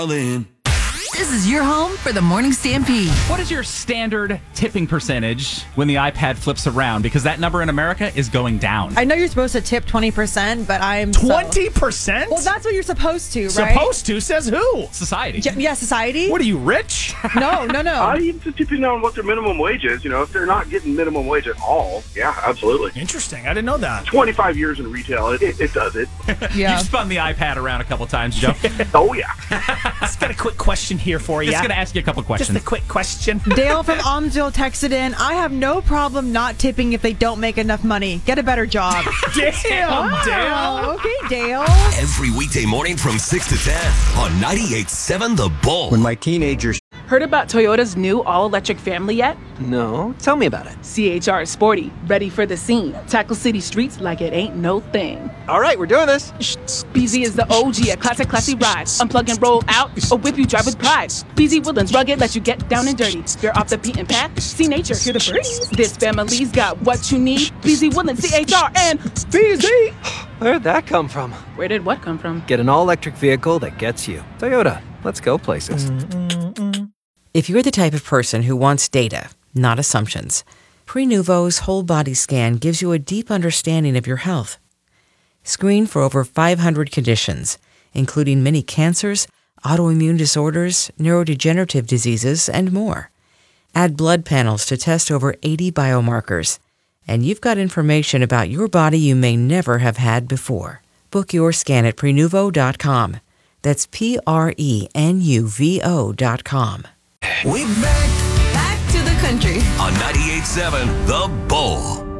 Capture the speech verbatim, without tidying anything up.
This is your home for the Morning Stampede. What is your standard tipping percentage when the iPad flips around? Because that number in America is going down. I know you're supposed to tip twenty percent, but I'm twenty percent? So, well, that's what you're supposed to, right? Supposed to? Says who? Society. Yeah, yeah, society. What are you, rich? No, no, no. I even depending on what their minimum wage is. You know, if they're not getting minimum wage at all, yeah, absolutely. Interesting. I didn't know that. twenty-five years in retail, it, it, it does it. Yeah. You spun the iPad around a couple times, Joe. Oh, yeah. Just got a quick question here for you. Just going to ask you a couple questions. Just a quick question. Dale from Almsville texted in, I have no problem not tipping if they don't make enough money. Get a better job. Damn, Wow. Dale. Okay, Dale. Every weekday morning from six to ten on ninety-eight point seven The Bull. When my teenagers... Heard about Toyota's new all-electric family yet? No, tell me about it. C H R is sporty, ready for the scene. Tackle city streets like it ain't no thing. All right, we're doing this. B Z is the O G, a classic, classy ride. Unplug and roll out, or whip you drive with pride. B Z Woodlands rugged, let you get down and dirty. You're off the beaten path, see nature, hear the birds. This family's got what you need. B Z Woodlands, C H R, and B Z. Where'd that come from? Where did what come from? Get an all-electric vehicle that gets you. Toyota, let's go places. If you're the type of person who wants data, not assumptions, Prenuvo's whole body scan gives you a deep understanding of your health. Screen for over five hundred conditions, including many cancers, autoimmune disorders, neurodegenerative diseases, and more. Add blood panels to test over eighty biomarkers, and you've got information about your body you may never have had before. Book your scan at Prenuvo dot com. That's P R E N U V O dot com. We back Back to the country. on ninety-eight point seven The Bull.